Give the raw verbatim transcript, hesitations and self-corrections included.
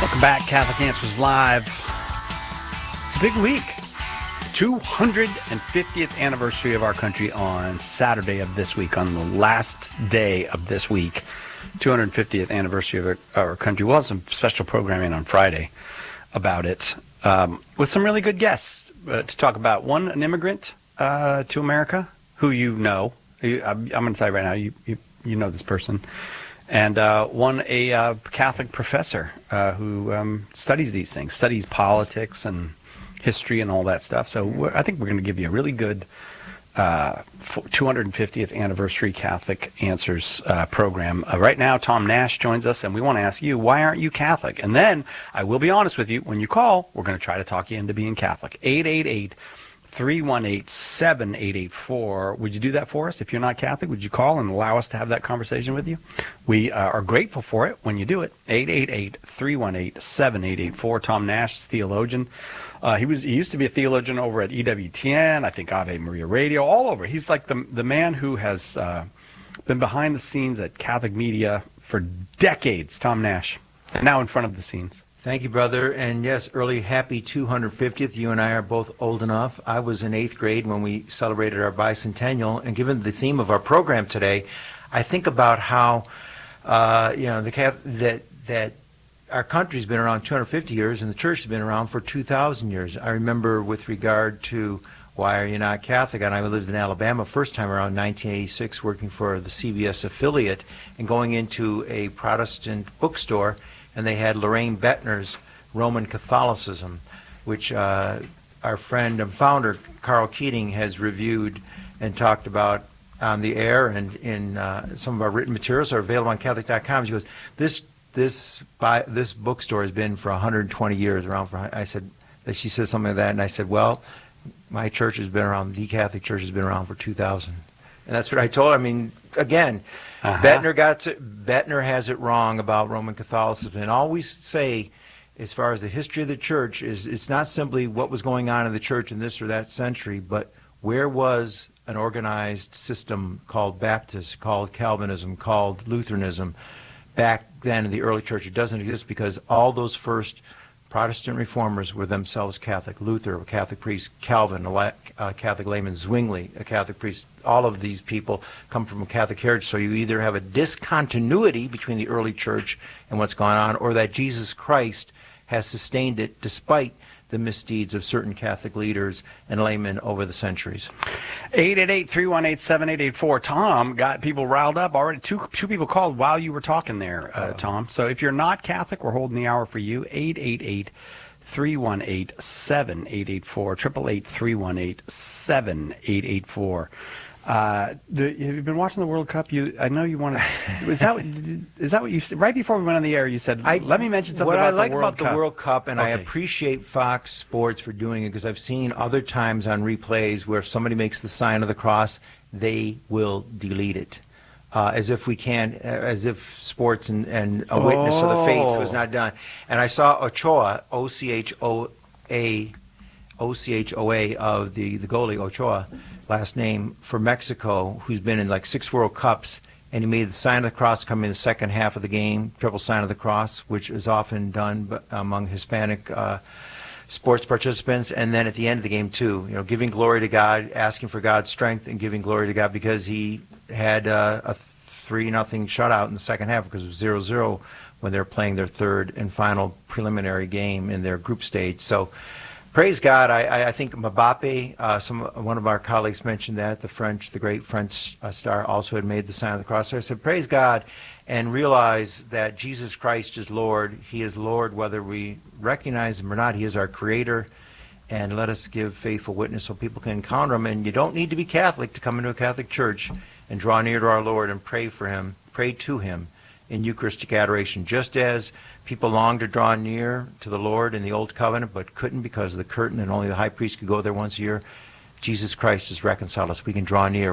Welcome back, Catholic Answers Live. It's a big week. two hundred fiftieth anniversary of our country on Saturday of this week, on the last day of this week. two hundred fiftieth anniversary of our, our country. We'll have some special programming on Friday about it, um, with some really good guests uh, to talk about. One, an immigrant uh, to America who you know. You, I'm, I'm going to tell you right now, you, you, you know this person. And uh, one, a uh, Catholic professor uh, who um, studies these things, studies politics and history and all that stuff. So we're, I think we're going to give you a really good uh, two hundred fiftieth anniversary Catholic Answers uh, program. Uh, right now, Tom Nash joins us, and we want to ask you, why aren't you Catholic? And then, I will be honest with you, when you call, we're going to try to talk you into being Catholic. eight eight eight, three one eight, seven eight eight four. Would you do that for us? If you're not Catholic, would you call and allow us to have that conversation with you? We uh, are grateful for it when you do it. eight eight eight, three one eight, seven eight eight four. Tom Nash is theologian. Uh, he was he used to be a theologian over at E W T N, I think Ave Maria Radio, all over. He's like the the man who has uh, been behind the scenes at Catholic media for decades. Tom Nash, and now in front of the scenes. Thank you, brother. And yes, early happy two hundred fiftieth. You and I are both old enough. I was in eighth grade when we celebrated our bicentennial. And given the theme of our program today, I think about how, uh, you know, the that that our country's been around two hundred fifty years, and the church has been around for two thousand years. I remember with regard to why are you not Catholic? And I lived in Alabama first time around nineteen eighty-six, working for the C B S affiliate, and going into a Protestant bookstore, and they had Lorraine Bettner's Roman Catholicism, which uh, our friend and founder, Carl Keating, has reviewed and talked about on the air, and in uh, some of our written materials are available on Catholic dot com. She goes, this this by, this bookstore has been for one hundred twenty years around. For I said, she said something like that, and I said, well, my church has been around, the Catholic Church has been around for two thousand. And that's what I told her. I mean, again, uh-huh. Bettner got to, Bettner has it wrong about Roman Catholicism. And all we say, as far as the history of the church, is it's not simply what was going on in the church in this or that century, but where was an organized system called Baptist, called Calvinism, called Lutheranism back then in the early church. It doesn't exist because all those first Protestant reformers were themselves Catholic. Luther, a Catholic priest; Calvin, a Catholic layman; Zwingli, a Catholic priest. All of these people come from a Catholic heritage. So you either have a discontinuity between the early church and what's gone on, or that Jesus Christ has sustained it despite the misdeeds of certain Catholic leaders and laymen over the centuries. eight eight eight, three one eight, seven eight eight four. Tom got people riled up already. Two two people called while you were talking there, uh, Tom. So if you're not Catholic, we're holding the hour for you. eight eight eight, three one eight, seven eight eight four. eight eight eight, three one eight, seven eight eight four. Uh, do, have you been watching the World Cup? You, I know you wanted. Is that is that what you said right before we went on the air? You said, I, "Let me mention something what about I like the World about Cup." the World Cup, and okay. I appreciate Fox Sports for doing it, because I've seen other times on replays where if somebody makes the sign of the cross, they will delete it, uh, as if we can't, as if sports and, and a witness oh. of the faith was not done. And I saw Ochoa, O C H O A, O C H O A of the the goalie Ochoa, last name, for Mexico, who's been in like six World Cups, and he made the sign of the cross coming in the second half of the game, triple sign of the cross, which is often done among Hispanic uh, sports participants, and then at the end of the game too, you know, giving glory to God, asking for God's strength, and giving glory to God because he had uh, a three nothing shutout in the second half because it was zero zero when they're playing their third and final preliminary game in their group stage. So praise God. I, I think Mbappe, uh, some one of our colleagues mentioned that, the French, the great French uh, star, also had made the sign of the cross. So I said, praise God, and realize that Jesus Christ is Lord. He is Lord whether we recognize him or not. He is our creator, and let us give faithful witness so people can encounter him. And you don't need to be Catholic to come into a Catholic church and draw near to our Lord and pray for him, pray to him in Eucharistic adoration, just as people longed to draw near to the Lord in the Old Covenant but couldn't because of the curtain and only the high priest could go there once a year. Jesus Christ has reconciled us. We can draw near